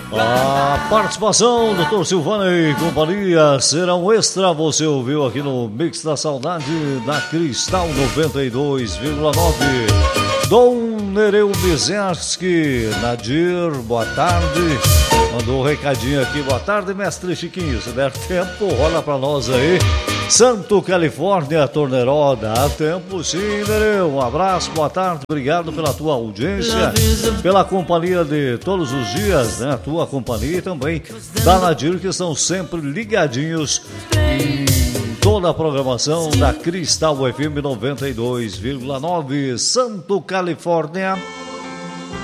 A participação do Dr. Silvano e companhia será um extra. Você ouviu aqui no Mix da Saudade da Cristal 92,9. Dom Nereu Mizerski, Nadir, boa tarde. Mandou um recadinho aqui, boa tarde, mestre Chiquinho. Se der tempo, rola pra nós aí. Santo Califórnia, Torneró, dá tempo sim, Nereu. Um abraço, boa tarde, obrigado pela tua audiência, pela companhia de todos os dias, né? A tua companhia e também da Nadir, que estão sempre ligadinhos em toda a programação da Cristal FM 92,9, Santo Califórnia.